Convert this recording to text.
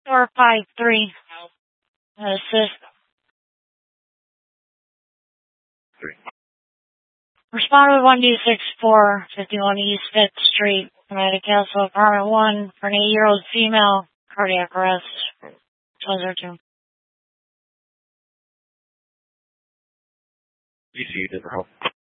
453. Assist. Respond with 1D64, 51 East 5th Street, United Castle, Apartment 1, for an 8-year-old female, cardiac arrest. 1202. ECU, Denver Health.